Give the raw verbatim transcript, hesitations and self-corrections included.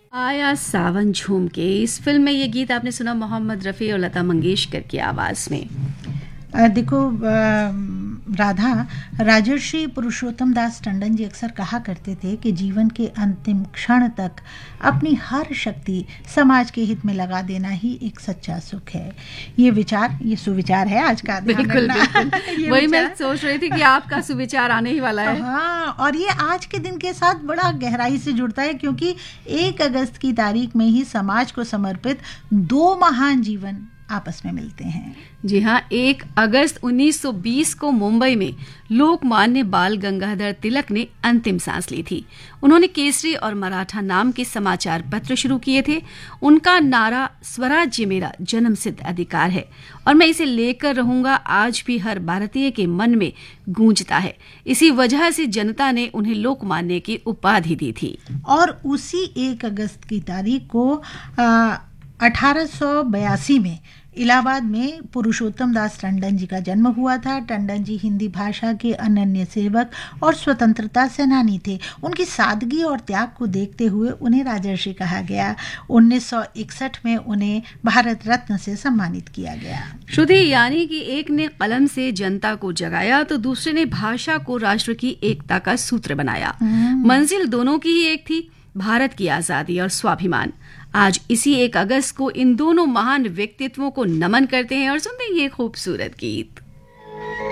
आया सावन झूम के, इस फिल्म में ये गीत आपने सुना मोहम्मद रफ़ी और लता मंगेशकर की आवाज़ में। आ, देखो आ, राधा, राजर्षि पुरुषोत्तम दास टंडन जी अक्सर कहा करते थे कि जीवन के अंतिम क्षण तक अपनी हर शक्ति समाज के हित में लगा देना ही एक सच्चा सुख है। ये विचार, ये सुविचार है आज का। बिल्कुल बिल्कुल वही मैं सोच रही थी कि आपका सुविचार आने ही वाला है। हाँ, और ये आज के दिन के साथ बड़ा गहराई से जुड़ता है, क्योंकि एक अगस्त की तारीख में ही समाज को समर्पित दो महान जीवन आपस में मिलते हैं। जी हाँ, एक अगस्त उन्नीस सौ बीस को मुंबई में लोकमान्य बाल गंगाधर तिलक ने अंतिम सांस ली थी। उन्होंने केसरी और मराठा नाम के समाचार पत्र शुरू किए थे। उनका नारा स्वराज्य मेरा जन्मसिद्ध अधिकार है और मैं इसे लेकर रहूंगा आज भी हर भारतीय के मन में गूंजता है। इसी वजह से जनता ने उन्हें लोकमान्य की उपाधि दी थी। और उसी एक अगस्त की तारीख को अठारह सौ बयासी में इलाहाबाद में पुरुषोत्तम दास टंडन जी का जन्म हुआ था। टंडन जी हिंदी भाषा के अनन्य सेवक और स्वतंत्रता सेनानी थे। उनकी सादगी और त्याग को देखते हुए उन्हें राजर्षि कहा गया। उन्नीस सौ इकसठ में उन्हें भारत रत्न से सम्मानित किया गया। श्रुति, यानी कि एक ने कलम से जनता को जगाया तो दूसरे ने भाषा को राष्ट्र की एकता का सूत्र बनाया। मंजिल दोनों की ही एक थी, भारत की आजादी और स्वाभिमान। आज इसी एक अगस्त को इन दोनों महान व्यक्तित्वों को नमन करते हैं और सुनते हैं ये खूबसूरत गीत।